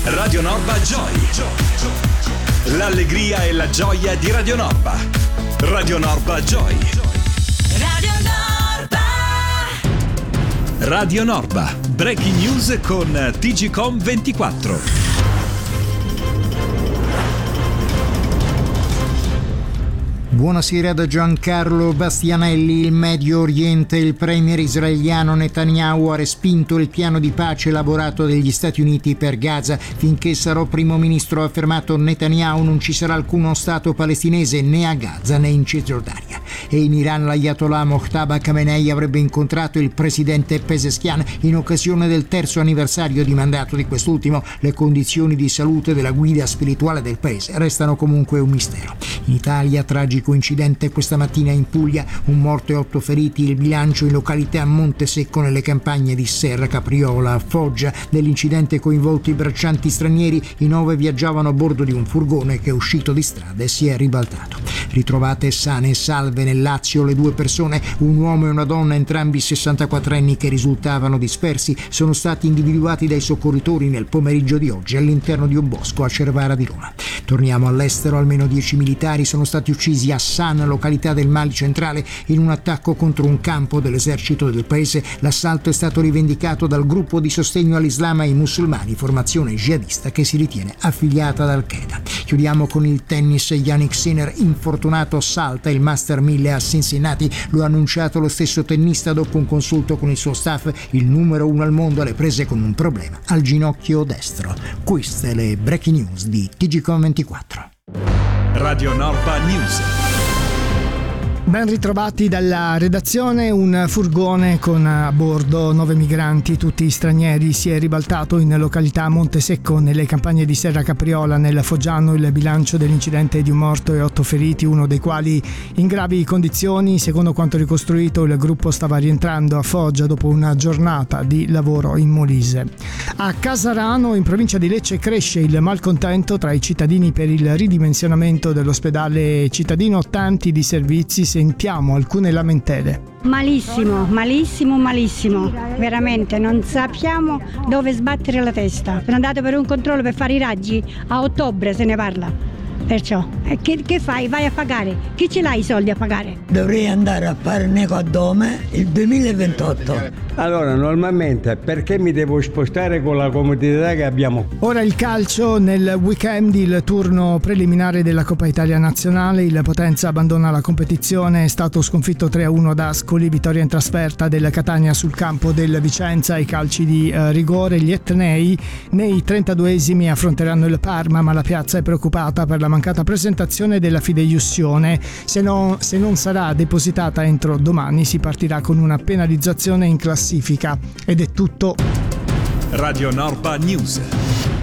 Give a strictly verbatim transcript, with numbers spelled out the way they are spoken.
Radio Norba Joy. L'allegria e la gioia di Radio Norba. Radio Norba Joy. Radio Norba. Radio Norba. Breaking news con T G Com ventiquattro. Buonasera da Giancarlo Bastianelli. Il Medio Oriente, il premier israeliano Netanyahu ha respinto il piano di pace elaborato dagli Stati Uniti per Gaza. Finché sarò primo ministro, ha affermato Netanyahu, non ci sarà alcuno stato palestinese né a Gaza né in Cisgiordania. E in Iran l'Ayatollah Mojtaba Khamenei avrebbe incontrato il presidente Pezeshkian in occasione del terzo anniversario di mandato di quest'ultimo. Le condizioni di salute della guida spirituale del paese restano comunque un mistero. In Italia, tragico incidente questa mattina in Puglia, un morto e otto feriti, il bilancio in località Montesecco nelle campagne di Serra Capriola a Foggia. Nell'incidente coinvolti i braccianti stranieri, i nove viaggiavano a bordo di un furgone che, uscito di strada, e si è ribaltato. Ritrovate sane e salve nel Lazio le due persone, un uomo e una donna, entrambi sessantaquattrenni, che risultavano dispersi, sono stati individuati dai soccorritori nel pomeriggio di oggi all'interno di un bosco a Cervara di Roma. Torniamo all'estero, almeno dieci militari sono stati uccisi a San, località del Mali centrale, in un attacco contro un campo dell'esercito del paese. L'assalto è stato rivendicato dal gruppo di sostegno all'Islam e ai musulmani, formazione jihadista che si ritiene affiliata ad Al-Qaeda. Chiudiamo con il tennis. Jannik Sinner, infortunato, salta il Master mille a Cincinnati. Lo ha annunciato lo stesso tennista dopo un consulto con il suo staff. Il numero uno al mondo alle prese con un problema al ginocchio destro. Queste le breaking news di T G Com ventiquattro. Radio Norba News. Ben ritrovati dalla redazione. Un furgone con a bordo nove migranti, tutti stranieri, si è ribaltato in località Montesecco nelle campagne di Serra Capriola nel Foggiano. Il bilancio dell'incidente è di un morto e otto feriti, uno dei quali in gravi condizioni. Secondo quanto ricostruito, il gruppo stava rientrando a Foggia dopo una giornata di lavoro in Molise. A Casarano, in provincia di Lecce, cresce il malcontento tra i cittadini per il ridimensionamento dell'ospedale cittadino. Tanti di servizi, sentiamo alcune lamentele. Malissimo, malissimo, malissimo, veramente non sappiamo dove sbattere la testa. Sono andato per un controllo per fare i raggi, a ottobre se ne parla. Perciò, che, che fai? Vai a pagare. Chi ce l'ha i soldi a pagare? Dovrei andare a fare un ecoaddome il duemilaventotto. Allora, normalmente perché mi devo spostare con la comodità che abbiamo? Ora il calcio. Nel weekend il turno preliminare della Coppa Italia Nazionale. Il Potenza abbandona la competizione, è stato sconfitto tre a uno da Ascoli. Vittoria in trasferta del Catania sul campo del Vicenza ai calci di eh, rigore. Gli etnei nei trentaduesimi affronteranno il Parma, ma la piazza è preoccupata per la mancata presentazione della fideiussione. Se, no, se non sarà depositata entro domani, si partirà con una penalizzazione in classifica. Ed è tutto. Radio Norba News.